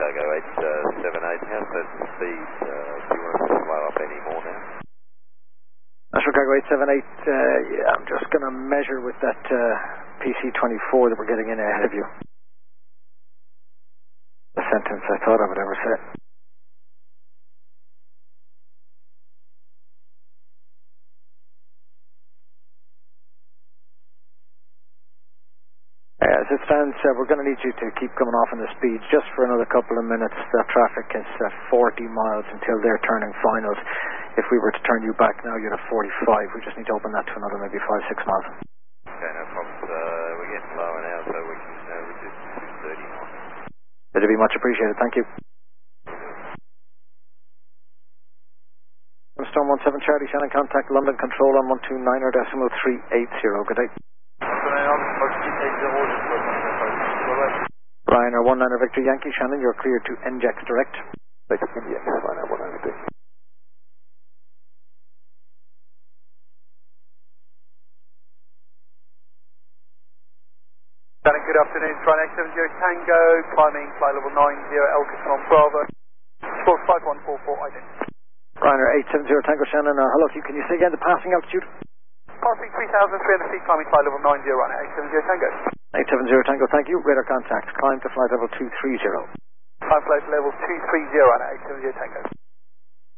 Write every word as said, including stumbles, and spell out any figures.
Cargo eight seven eight, how's that speed? Uh, do you want us to slow up any more now? National Cargo eight seven eight, uh, yeah, I'm just going to measure with that uh, P C twenty-four that we're getting in ahead of you. The sentence I thought I would ever say. As it stands, uh, we're going to need you to keep coming off on the speeds just for another couple of minutes. That traffic is uh, forty miles until they're turning finals. If we were to turn you back now, you'd have forty-five. We just need to open that to another maybe five, six miles. Okay, no problems. Uh, we're getting lower now, so we can uh, reduce to two thirty miles. It'd be much appreciated. Thank you. Storm one seven Charlie, Shannon, contact London Control on one two nine or decimal three eight zero. Good day. Ryanair one niner Victor Yankee, Shannon, you're cleared to N J A X direct. Victor Yankee, Ryanair one niner Victor. Good afternoon, Ryanair seven zero Tango, climbing flight level nine zero, Elka from Bravo, score five one four four, ident. Ryanair eight seven zero Tango, Shannon, uh, hello, can you say again the passing altitude? Passing three thousand three hundred feet, climbing flight level nine zero, Ryanair eight seven zero Tango. eight seven zero Tango, thank you, radar contact, climb to flight level two three zero. Climb flight level two three zero, Ryanair eight seven zero Tango.